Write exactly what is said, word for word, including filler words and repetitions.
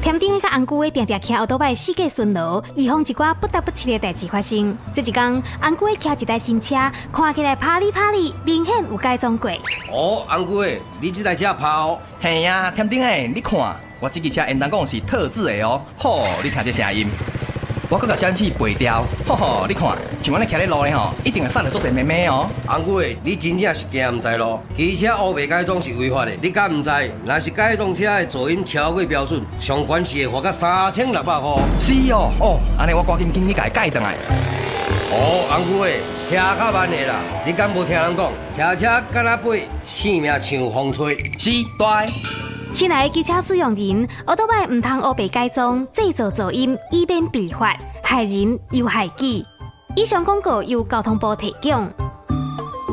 添丁甲红姑的定定骑奥多摆四界巡逻，预防一寡不得不七的代志发生。这一天，红姑骑一台新车，看起来啪哩啪哩，明显有改装过。 哦，红姑诶，你这台车跑？ 嘿呀，添丁诶，你看，我这支车应当讲是特制的哦。吼，你听这声音，我搁甲消音器背掉。吼吼，你看，像阮咧骑咧路咧吼，一定会杀着足侪妹妹哦。 红姑诶，你真正是惊唔知咯？汽车乌白改装是违法的，你敢唔知？若是改装车的噪音超过标准，上悬是会罚到三千六百块。 是哦，哦，安尼我赶紧紧去甲伊改转来。 哦，红姑诶，听较慢的啦，你敢无听人讲，骑车敢若飞，性命像风吹。 是，对。 亲爱的机车使用人，奥多摆唔通乌白改装，制造噪音，以免被罚，害人又害己。以上广告由交通部提供。